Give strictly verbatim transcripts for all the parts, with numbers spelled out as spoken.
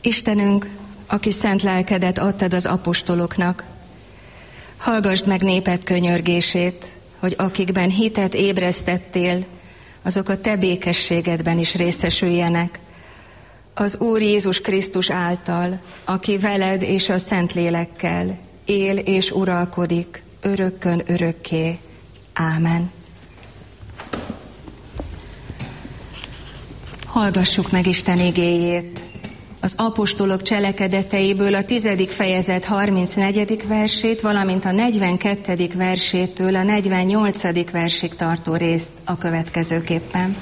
Istenünk, aki szent lelkedet adtad az apostoloknak, hallgasd meg néped könyörgését, hogy akikben hitet ébresztettél, azok a te békességedben is részesüljenek. Az Úr Jézus Krisztus által, aki veled és a Szentlélekkel él és uralkodik örökkön örökké. Ámen. Hallgassuk meg Isten igéjét. Az apostolok cselekedeteiből a tizedik fejezet harmincnegyedik versét, valamint a negyvenkettedik versétől a negyvennyolcadik versig tartó részt a következőképpen.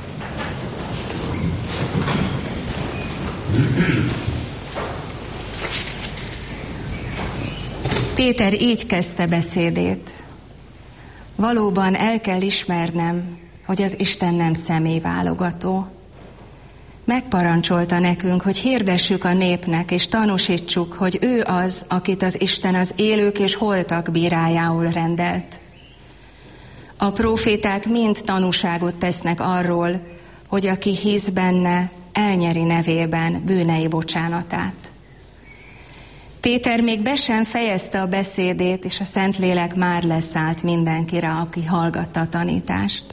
Péter így kezdte beszédét. Valóban el kell ismernem, hogy az Isten nem személyválogató. Megparancsolta nekünk, hogy hirdessük a népnek, és tanúsítsuk, hogy ő az, akit az Isten az élők és holtak bírájául rendelt. A próféták mind tanúságot tesznek arról, hogy aki hisz benne, elnyeri nevében bűnei bocsánatát. Péter még be sem fejezte a beszédét, és a Szentlélek már leszállt mindenkire, aki hallgatta a tanítást.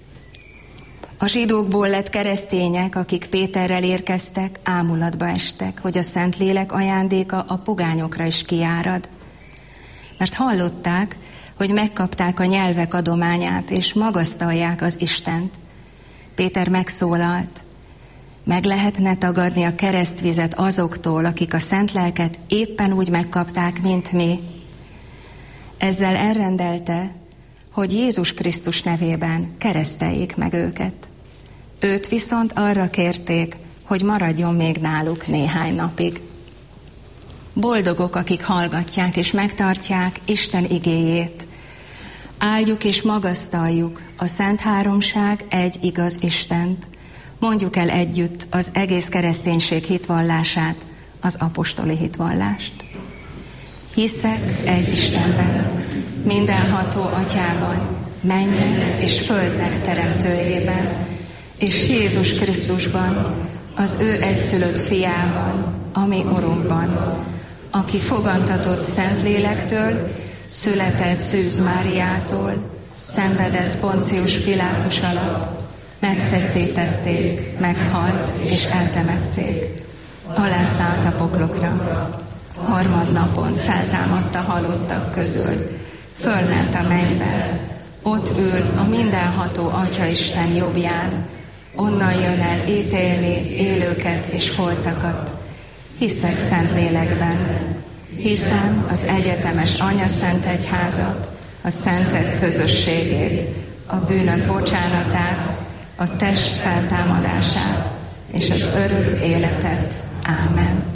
A zsidókból lett keresztények, akik Péterrel érkeztek, ámulatba estek, hogy a Szentlélek ajándéka a pogányokra is kiárad. Mert hallották, hogy megkapták a nyelvek adományát, és magasztalják az Istent. Péter megszólalt: meg lehetne tagadni a keresztvizet azoktól, akik a szent lelket éppen úgy megkapták, mint mi. Ezzel elrendelte, hogy Jézus Krisztus nevében kereszteljék meg őket. Őt viszont arra kérték, hogy maradjon még náluk néhány napig. Boldogok, akik hallgatják és megtartják Isten igéjét. Áldjuk és magasztaljuk a Szent Háromság egy igaz Istent. Mondjuk el együtt az egész kereszténység hitvallását, az apostoli hitvallást. Hiszek egy Istenben, mindenható Atyában, mennynek és földnek teremtőjében, és Jézus Krisztusban, az ő egyszülött fiában, ami Urunkban, aki fogantatott Szentlélektől, született Szűz Máriától, szenvedett Poncius Pilátus alatt, megfeszítették, meghalt és eltemették. Alászállt a poklokra. Harmadnapon feltámadt a halottak közül, fölment a mennybe, ott ül a mindenható Atyaisten jobbján, onnan jön el ítélni élőket és holtakat. Hiszek Szentlélekben, hiszem az egyetemes Anyaszent Egyházat, a szentek közösségét, a bűnök bocsánatát, a test feltámadását és az örök életet. Ámen.